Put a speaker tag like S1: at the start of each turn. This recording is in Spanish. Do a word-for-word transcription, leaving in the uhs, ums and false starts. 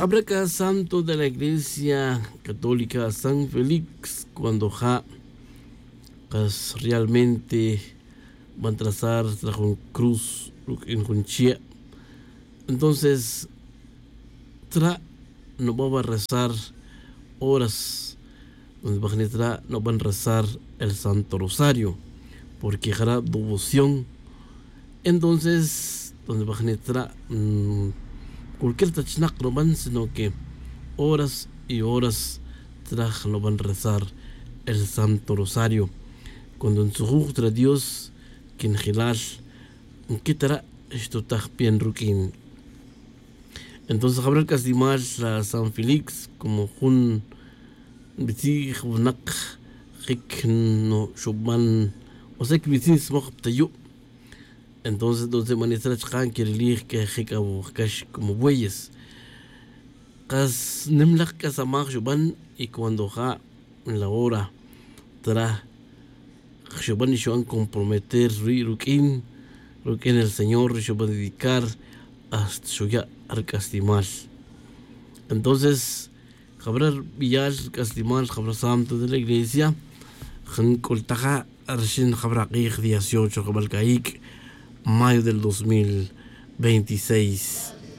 S1: Habrá cada santo de la Iglesia Católica San Félix cuando ja pues, realmente van a trazar trajo cruz en Junchia. Entonces tra no va a rezar horas donde Bajanitra no van a rezar el Santo Rosario porque hará devoción. Entonces donde Bajanitra mmm, cualquier tachnak no van, sino que horas y horas tras no van a rezar el Santo Rosario. Cuando en su jutra Dios, quien gilal, en qué tará esto está bien ruquín. Entonces habrá que estimar a San Félix como un bici junak hik no shuban o sea que bici smog tayo. Entonces donde manestra chan quiere elegir que hik o cash como bueyes. Cas nemlak casamag shuban y cuando ja en la hora tra shuban y shuban comprometer ruquín ruquín el Señor shuban dedicar hasta suya arcastimal. Entonces habrá villar castimal habrá santo de la iglesia han coltaja arshin habrá dieciocho cabal caik mayo del dos mil veintiséis.